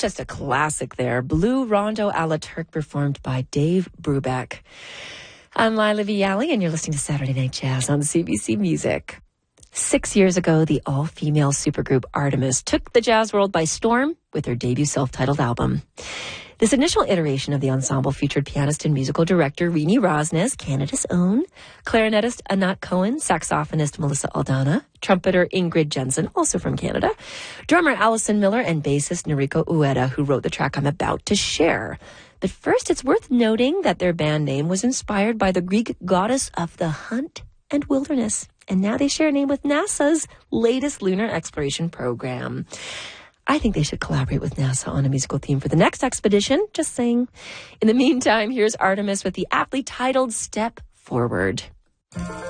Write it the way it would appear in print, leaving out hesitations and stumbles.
Just a classic there. Blue Rondo a la Turk, performed by Dave Brubeck. I'm Lila Vialli, and you're listening to Saturday Night Jazz on CBC Music. 6 years ago, the all-female supergroup Artemis took the jazz world by storm with their debut self-titled album. This initial iteration of the ensemble featured pianist and musical director Rini Rosnes, Canada's own, clarinetist Anat Cohen, saxophonist Melissa Aldana, trumpeter Ingrid Jensen, also from Canada, drummer Allison Miller, and bassist Noriko Ueda, who wrote the track I'm about to share. But first, it's worth noting that their band name was inspired by the Greek goddess of the hunt and wilderness, and now they share a name with NASA's latest lunar exploration program. I think they should collaborate with NASA on a musical theme for the next expedition. Just saying. In the meantime, here's Artemis with the aptly titled Step Forward.